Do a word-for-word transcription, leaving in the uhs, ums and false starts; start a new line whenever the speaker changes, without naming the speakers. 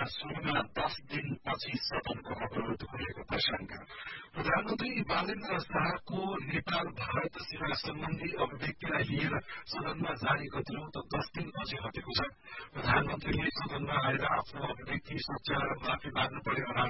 सुरुमा दस दिनपछि सदनको अवरोध हुनेको प्रसंग। प्रधानमन्त्री बालेन्द्र शाहको नेपाल भारत सीमा सम्बन्धी अभिव्यक्तिलाई लिएर सदनमा जारी गतिरोध दस दिनपछि हटेको छ। प्रधानमन्त्रीले सदनमा आएर आफ्नो अभिव्यक्ति सच्याएर माफी माग्नु पर्ने